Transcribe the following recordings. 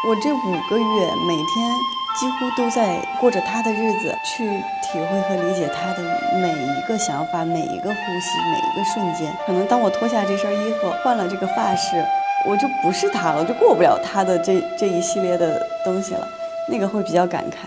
我这5个月每天几乎都在过着他的日子，去体会和理解他的每一个想法，每一个呼吸，每一个瞬间。可能当我脱下这身衣服，换了这个发饰，我就不是他了，我就过不了他的这一系列的东西了，那个会比较感慨。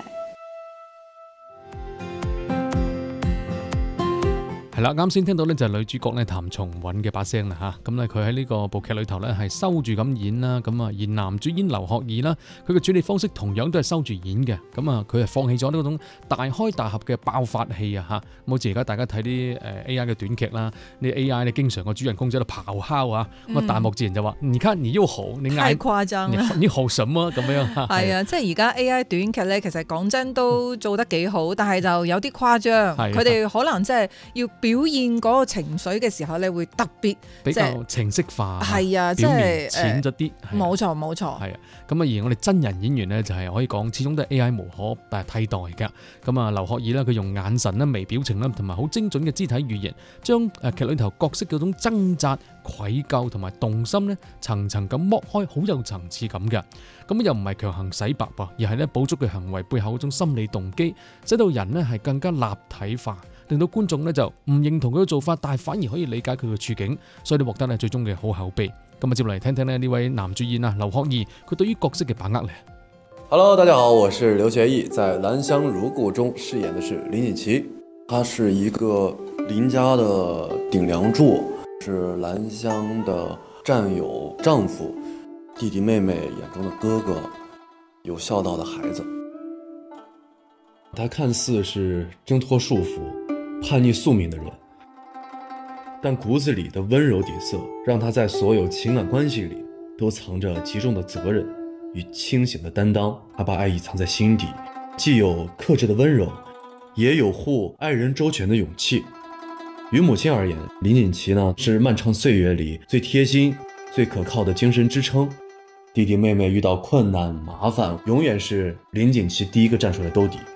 係啦，啱先聽到咧就係女主角咧譚松韻嘅把聲啦嚇，咁咧佢喺呢個部劇裏頭咧係收住咁演啦，咁啊而男主演劉學義啦，佢嘅處理方式同樣都係收住演嘅，咁啊佢係放棄咗呢種大開大合嘅爆發戲啊嚇，好似而家大家睇啲AI 嘅短劇啦，啲 AI 咧經常個主人公喺度咆哮啊，咁彈幕自然就話：你看你又吼，你太誇張啦， 你吼什麼咁樣？ 係啊，即係而家 AI 短劇咧，其實講真都做得幾好，但係就有啲誇張，佢哋可能即係要表現嗰個情緒嘅時候咧，會特別比較程式化， 係啊，即係淺咗啲。 冇錯冇錯。 係啊，咁啊而我哋真人演員咧就係可以講，始終都係 AI 無可替代嘅。咁啊劉學義啦，佢用眼神啦、微表情啦，同埋好精準嘅肢體語言，將劇裏頭角色嗰種掙扎、愧疚同埋動心咧，層層咁剝開，好有層次感嘅。咁又唔係強行洗白噃，而係咧補足佢行為背後嗰種心理動機，使到人咧係更加立體化。令到觀眾咧就唔認同佢嘅做法，但係反而可以理解佢嘅處境，所以你獲得咧最終嘅好口碑。咁啊，接落嚟聽聽呢位男主演啊劉學義，佢對於角色嘅把握咧。 Hello， 大家好，我是劉學義，在《蘭香如故》中飾演的是林锦棋，她是一個林家的頂梁柱，是蘭香的戰友、丈夫、弟弟妹妹眼中的哥哥，有孝道的孩子。 他看似是掙脫束縛、叛逆宿命的人，但骨子里的溫柔底色，讓他在所有情感關係裏都藏着極重的責任與清醒的擔當。他把愛意藏在心底，既有克制的溫柔，也有護愛人周全的勇氣。於母親而言，林錦棋呢是漫長歲月裏最貼心、最可靠的精神支撐。弟弟妹妹遇到困難麻煩，永遠是林錦棋第一個站出來兜底。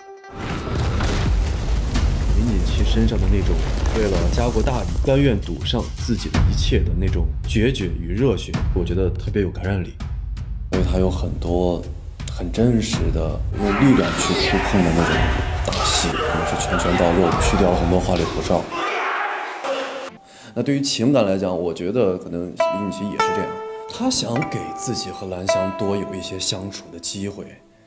身上的那種為了家國大義甘願賭上自己的一切的那種決絕與熱血，我覺得特別有感染力。 因為他有很多很真實的用力量去觸碰的那種打戲，可能是拳拳到肉，去掉了很多花里胡哨。那對於情感來講，我覺得可能林錦棋也是這樣，他想給自己和蘭香多有一些相處的機會。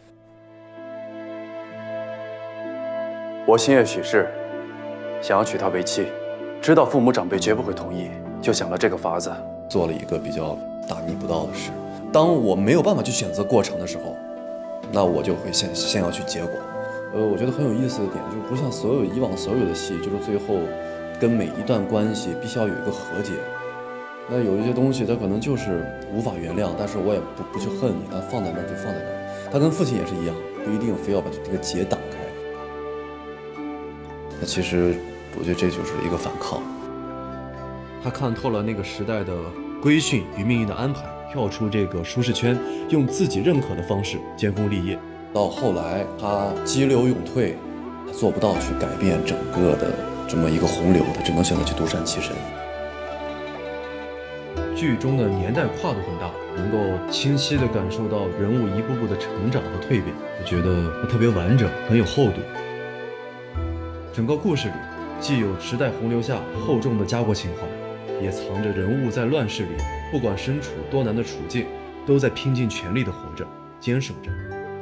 我心悅許氏，想要娶她為妻，知道父母長輩絕不會同意，就想了這個法子， 做了一個比較大逆不道的事。當我沒有辦法去選擇過程的時候，那我就會先要去結果。我覺得很有意思的點就是，不像以往所有的戲，就是最後跟每一段關係必須要有一個和解。那有一些東西，它可能就是無法原諒，但是我也不去恨你，它放在那兒就放在那兒。它跟父親也是一樣，不一定非要把這個結打開。那其實我覺得這就是一個反抗。 他看透了那個時代的規訓與命運的安排，跳出這個舒適圈，用自己認可的方式建功立業。 到後來他激流勇退，他做不到去改變整個的這麼一個洪流，他只能選擇去獨善其身。 劇中的年代跨度很大，能夠清晰地感受到人物一步步的成長和蛻變，我覺得它特別完整，很有厚度。整個故事裡，既有時代洪流下厚重的家國情懷，也藏着人物在亂世裡，不管身處多難的處境，都在拼盡全力地活着，堅守着。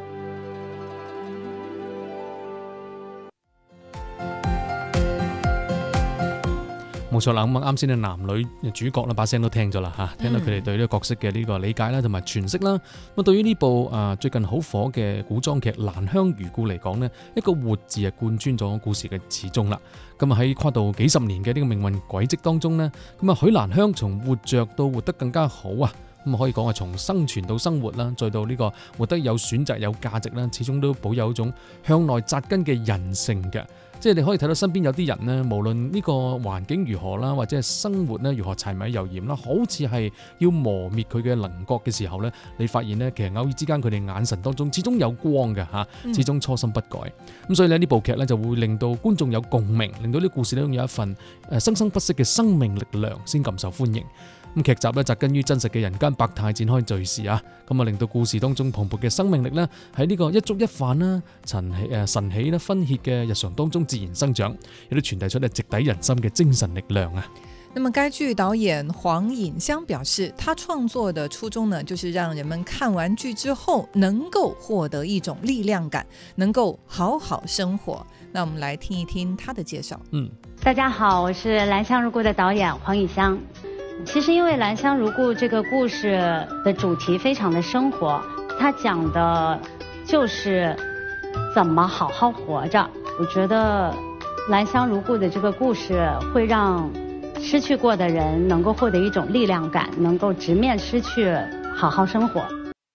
冇錯啦，咁啱先嘅男女主角啦，把聲都聽咗啦嚇，聽到佢哋對呢個角色嘅呢個理解啦，同埋詮釋啦。咁對於呢部最近好火嘅古裝劇《蘭香如故》嚟講呢，一個活字係貫穿咗故事嘅始終啦。咁喺跨度幾十年嘅呢個命運軌跡當中呢，咁許蘭香從活着到活得更加好啊！咁可以講係從生存到生活啦，再到呢個活得有選擇有價值啦，始終都保有一種向內扎根嘅人性嘅。即係你可以睇到身邊有啲人呢，無論呢個環境如何啦，或者係生活呢如何柴米油鹽啦，好似係要磨滅佢嘅稜角嘅時候呢，你發現呢，其實偶爾之間佢哋眼神當中始終有光嘅嚇，始終初心不改。咁所以呢部劇呢就會令到觀眾有共鳴，令到呢個故事呢有一份生生不息嘅生命力量，先咁受歡迎。 咁劇集咧紮根於真實嘅人間百態展開敘事啊，咁啊令到故事當中蓬勃嘅生命力咧喺呢個一粥一飯啦、晨起啦、分歇嘅日常當中自然生長，亦都傳遞出咧直抵人心嘅精神力量啊。 那麼該劇導演黃尹香表示，他創作的初衷呢，就是讓人們看完劇之後能夠獲得一種力量感，能夠好好生活。那我們來聽一聽他的介紹。 大家好，我是蘭香如故的導演黃尹香。其實因為蘭香如故這個故事的主題非常的生活，它講的就是怎麼好好活着。我覺得蘭香如故的這個故事會讓失去過的人能夠獲得一種力量感，能夠直面失去，好好生活。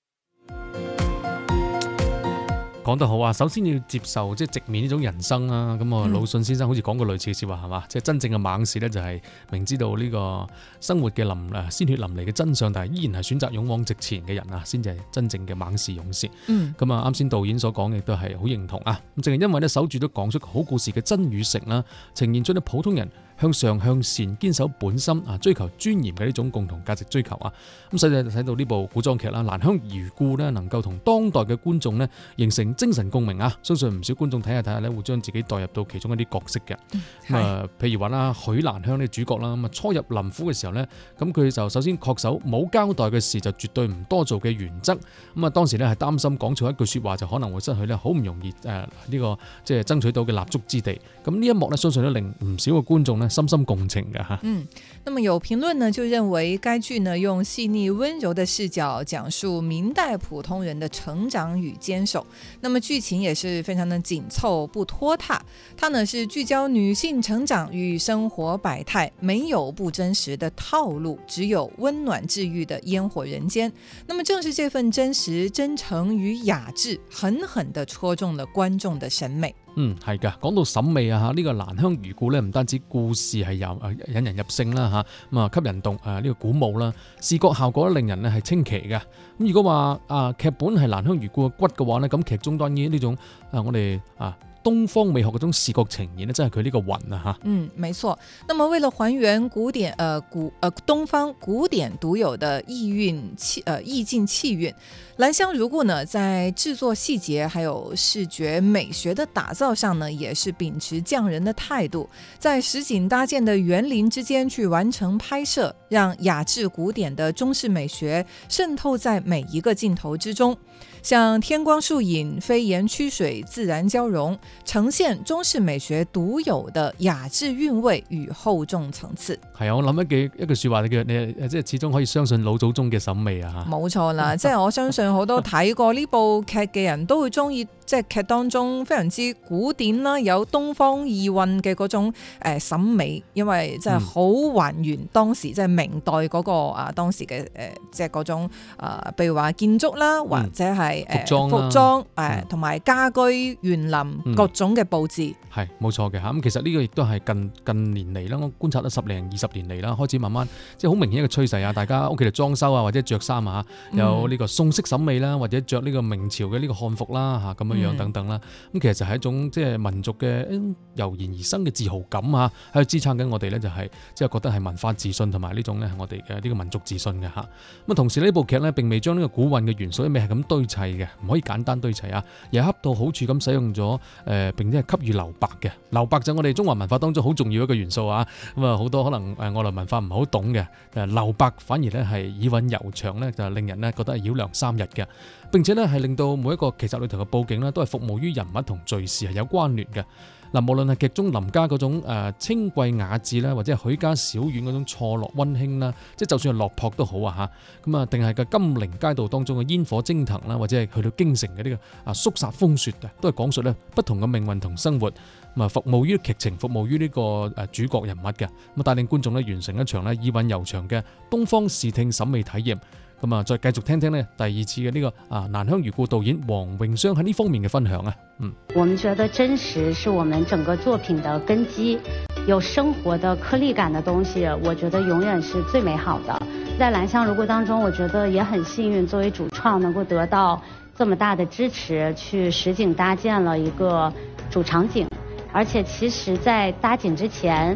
講得好啊！首先要接受即係直面呢種人生啦。咁啊，魯迅先生好似講過類似嘅説話係嘛？即係真正嘅猛士咧，就係明知道呢個生活嘅鮮血淋漓嘅真相，但係依然係選擇勇往直前嘅人啊，先至係真正嘅猛士勇士。咁啊，啱先導演所講嘅都係好認同啊。咁正係因為咧守住都講出好故事嘅真與誠啦，呈現出啲普通人向上向善、堅守本心啊、追求尊嚴嘅呢種共同價值追求啊。咁所以睇到呢部古裝劇啦，《蘭香如故》咧，能夠同當代嘅觀眾咧形成精神共鳴啊！相信唔少觀眾睇下咧，會將自己代入到其中一啲角色嘅。譬如話啦，許蘭香呢主角啦，咁啊初入林府嘅時候咧，咁佢就首先恪守冇交代嘅事就絕對唔多做嘅原則。咁啊當時咧係擔心講錯一句説話就可能會失去咧好唔容易呢個即係爭取到嘅立足之地。咁呢一幕咧，相信都令唔少嘅觀眾咧深深共情嘅嚇。 那麼有評論呢就認為該劇呢用細膩溫柔的視角講述明代普通人的成長與堅守。那麼劇情也是非常的緊湊不拖沓，它呢是聚焦女性成長與生活百態，沒有不真實的套路，只有溫暖治癒的煙火人間。那麼正是這份真實、真誠與雅致，狠狠地戳中了觀眾的審美。 係㗎，講到審美啊，呢個蘭香如故咧，唔單止故事係引人入勝啦嚇，咁啊吸人動呢個鼓舞啦，視覺效果令人咧係清奇嘅。咁如果話劇本係蘭香如故嘅骨嘅話咧，咁劇中當然呢種我哋東方美學嗰種視覺呈現咧，真係佢呢個魂啊嚇。 沒錯。那麼為了還原古典東方古典獨有的意境氣韻，蘭香如故呢，在製作細節還有視覺美學的打造上呢，也是秉持匠人的態度，在實景搭建的園林之間去完成拍攝，讓雅致古典的中式美學滲透在每一個鏡頭之中。像天光樹影、飛檐曲水自然交融，呈現中式美學獨有的雅致韻味與厚重層次。 係啊，我諗一句說話，你即係始終可以相信老祖宗嘅審美啊！ 冇錯啦，即係我相信好多睇過呢部劇嘅人都會中意，即係劇當中非常之古典啦，有東方意韻嘅嗰種審美，因為真係好還原當時即係明代嗰個當時嘅即係嗰種譬如話建築啦，或者係服裝同埋家居園林各種嘅佈置。 係冇錯嘅嚇，咁其實呢個亦都係近年嚟啦，我觀察咗10零20年嚟啦，開始慢慢即係好明顯一個趨勢啊！大家屋企度裝修啊，或者着衫啊，有呢個宋式審美啦，或者着呢個明朝嘅呢個漢服啦嚇，咁樣等等啦。咁其實就係一種即係民族嘅油然而生嘅自豪感啊，喺度支撐緊我哋咧，就係即係覺得係文化自信同埋呢種咧係我哋嘅呢個民族自信嘅嚇。咁同時呢部劇咧並未將呢個古韻嘅元素未係咁堆砌嘅，唔可以簡單堆砌啊，而係恰到好處咁使用咗並且係給予留白嘅。留白就係我哋中華文化當中好重要一個元素啊。咁啊好多可能外來文化唔係好懂嘅，留白反而咧係意韻悠長咧，就令人咧覺得係繞梁三日嘅。並且咧係令到每一個劇集裏頭嘅佈景咧都係服務於人物同敘事係有關聯嘅。嗱，無論係劇中林家嗰種清貴雅致啦，或者係許家小院嗰種錯落溫馨啦，即係就算係落魄都好啊嚇。咁啊，定係個金陵街道當中嘅煙火蒸騰啦，或者係去到京城嘅呢個肅殺風雪嘅，都係講述咧不同嘅命運同生活。咁啊，服務於劇情，服務於呢個主角人物嘅，咁帶領觀眾咧完成一場咧意韻悠長嘅東方視聽審美體驗。咁啊，再繼續聽聽呢第二次嘅呢個蘭香如故導演黃詠雙喺呢方面嘅分享啊。 我們覺得真實是我們整個作品的根基，有生活的顆粒感的東西，我覺得永遠是最美好的。在蘭香如故當中，我覺得也很幸運，作為主創能夠得到這麼大的支持，去實景搭建了一個主場景。而且其實在搭景之前，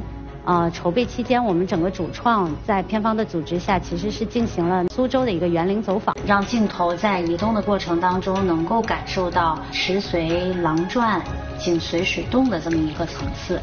筹备期间，我们整个主创在片方的组织下，其实是进行了苏州的一个园林走访，让镜头在移动的过程当中，能够感受到池随廊转、景随水动的这么一个层次。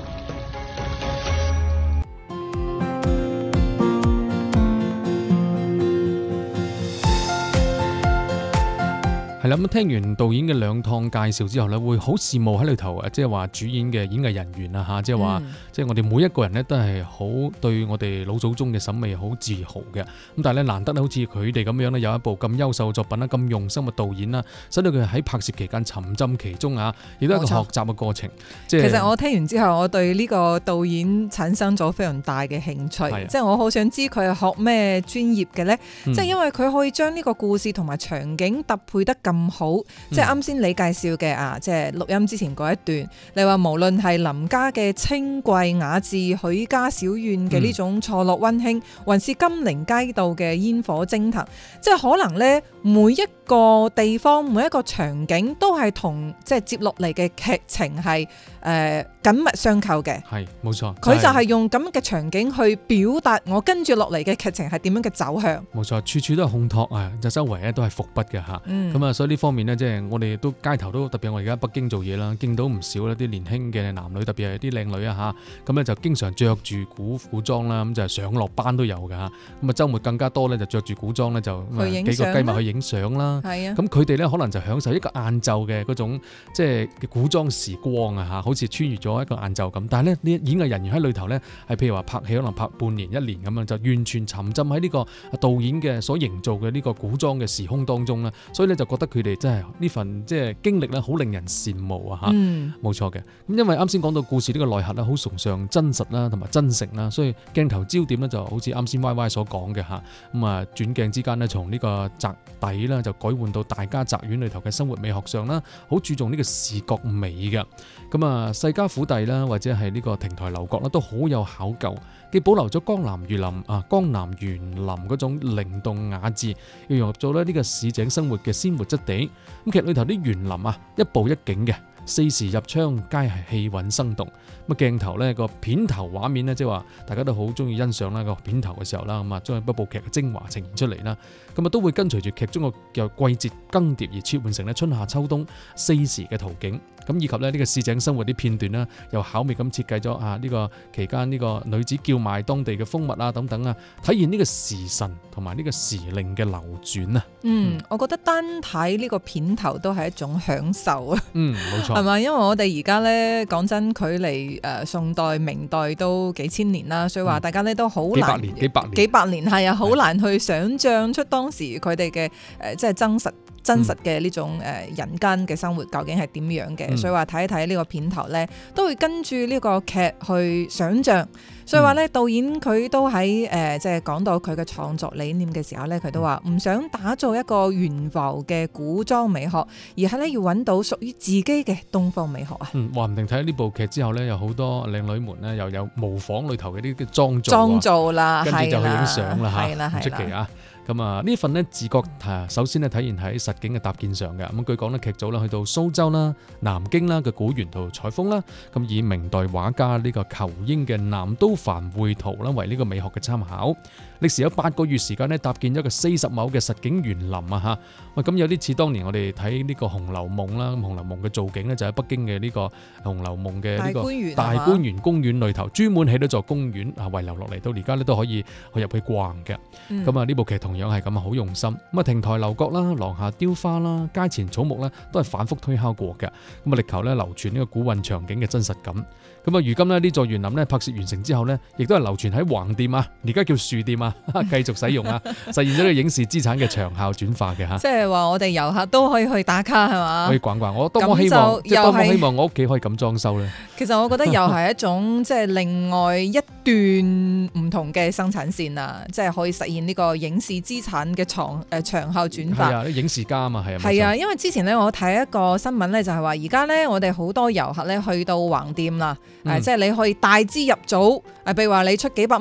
係啦，咁聽完導演嘅兩趟介紹之後咧，會好羨慕喺裏頭即係話主演嘅演藝人員啊嚇，即係話即係我哋每一個人咧都係好對我哋老祖宗嘅審美好自豪嘅。咁但係咧難得好似佢哋咁樣咧有一部咁優秀嘅作品啦，咁用心嘅導演啦，使到佢喺拍攝期間沉浸其中啊，亦都係一個學習嘅過程。 其實我聽完之後，我對呢個導演產生咗非常大嘅興趣，即係我好想知佢係學咩專業嘅咧，即係因為佢可以將呢個故事同埋場景搭配得咁好，即係啱先你介紹嘅即係錄音之前嗰一段，你話無論係林家嘅清貴雅致、許家小院嘅呢種錯落溫馨，還是金陵街道嘅煙火蒸騰，即係可能咧每一個地方、每一個場景都係同即係接落嚟嘅劇情係緊密相扣嘅。 係冇錯， 佢就係用咁嘅場景去表達我跟住落嚟嘅劇情係點樣嘅走向。 冇錯，處處都係烘托啊，就周圍咧都係伏筆嘅嚇。咁啊，所以呢方面呢，即係我哋都街頭都特別，我而家北京做嘢啦，見到唔少啦啲年輕嘅男女，特別係啲靚女啊嚇，咁咧就經常着住古裝啦，咁就上落班都有㗎嚇。咁啊週末更加多咧，就着住古裝咧就幾個雞咪去影相啦。係啊，咁佢哋咧可能就享受一個晏晝嘅嗰種即係古裝時光啊嚇，好似穿越咗一個晏晝咁。但係咧呢演藝人員喺裏頭咧係譬如話拍戲可能拍半年一年咁樣，就完全沉浸喺呢個導演嘅所營造嘅呢個古裝嘅時空當中啦。所以咧就覺得佢哋真係呢份即係經歷咧好令人羨慕啊嚇。冇錯嘅。咁因為啱先講到故事呢個內核咧好崇尚真實啦同埋真誠啦，所以鏡頭焦點咧就好似啱先 Y Y 所講嘅嚇。咁啊轉鏡之間咧從呢個宅邸啦就改換到大家宅院裏頭嘅生活美學上啦，好注重呢個視覺美嘅。咁啊世家府邸啦或者係呢個亭台樓閣啦都好有考究，既保留咗江南園林嗰種靈動雅致，又融入咗咧呢個市井生活嘅鮮活質地。咁劇裏頭啲園林啊一步一景嘅，四時入窗皆係氣韻生動。咁鏡頭呢個片頭畫面呢，即係話大家都好中意欣賞啦個片頭嘅時候啦，咁啊將一部劇嘅精華呈現出嚟啦。咁啊都會跟隨住劇中嘅季節更迭而切換成咧春夏秋冬四時嘅圖景。咁以及咧呢個市井生活啲片段啦，又巧妙咁設計咗呢個期間呢個女子叫賣當地嘅風物啊等等啊，體現呢個時辰同埋呢個時令嘅流轉啊。 我覺得單睇呢個片頭都係一種享受啊。 冇錯， 係咪？因為我哋而家咧講真，距離宋代、明代都幾千年啦，所以話大家咧都好難幾百年係啊，好難去想像出當時佢哋嘅即係真實嘅呢種人間嘅生活究竟係點樣嘅，所以話睇一睇呢個片頭咧，都會跟住呢個劇去想像。所以話咧，導演佢都喺即係講到佢嘅創作理念嘅時候咧，佢都話唔想打造一個圓浮嘅古裝美學，而係咧要揾到屬於自己嘅東方美學啊。話唔定睇呢部劇之後咧，有好多靚女們咧又有模仿裏頭嘅啲裝造啦， 跟住就去影相啦嚇，唔出奇啊！咁啊，呢份咧自覺首先咧體現喺實景嘅搭建上嘅。咁據講咧劇組啦去到蘇州啦、南京啦嘅古園度採風啦，咁以明代畫家呢個仇英嘅《南都繁會圖》啦為呢個美學嘅參考。歷時有8個月時間咧搭建咗一個40畝嘅實景園林啊嚇。喂，咁有啲似當年我哋睇呢個《紅樓夢》啦，咁《紅樓夢》嘅造景咧就喺北京嘅呢個《紅樓夢》嘅呢個大觀園公園裏頭，專門起咗座公園啊，遺留落嚟到而家咧都可以去入去逛嘅。咁啊呢部劇同樣係咁啊，好用心。咁啊亭台樓閣啦、廊下雕花啦、街前草木咧，都係反覆推敲過嘅。咁啊力求咧流傳呢個古韻場景嘅真實感。咁啊如今咧呢座園林咧拍攝完成之後咧，亦都係流傳喺橫店啊，而家叫樹店啊，繼續使用啊，實現咗呢個影視資產嘅長效轉化嘅嚇。 即係話我哋遊客都可以去打卡係嘛？ 可以逛逛。我多麼希望我屋企可以咁裝修咧。 其實我覺得又係一種即係另外一段唔同嘅生產線啊，即係可以實現呢個影視資產嘅長效轉化。 係啊，影視家啊嘛，係啊。 係啊，因為之前咧我睇一個新聞咧，就係話而家咧我哋好多遊客咧去到橫店啦，即係你可以帶資入組，譬如話你出幾百蚊，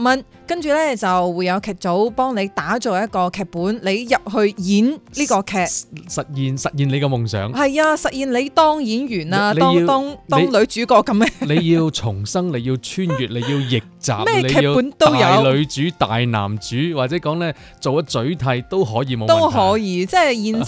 跟住呢，就會有劇組幫你打造一個劇本，你入去演呢個劇， 實現你嘅夢想。 係啊，實現你當演員啊， 你要當女主角咁嘅。 你要重生，你要穿越，你要逆襲， 咩劇本都有， 你要大女主、大男主，或者講呢做咗嘴替都可以冇問題。 都可以，即係現實